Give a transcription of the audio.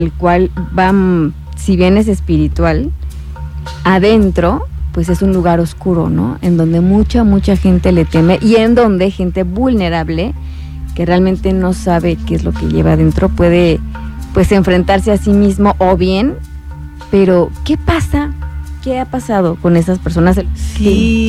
el cual va, si bien es espiritual, adentro pues es un lugar oscuro, ¿no? En donde mucha gente le teme y en donde gente vulnerable que realmente no sabe qué es lo que lleva adentro puede pues enfrentarse a sí mismo o bien, pero ¿qué pasa? ¿Qué ha pasado con esas personas? Sí.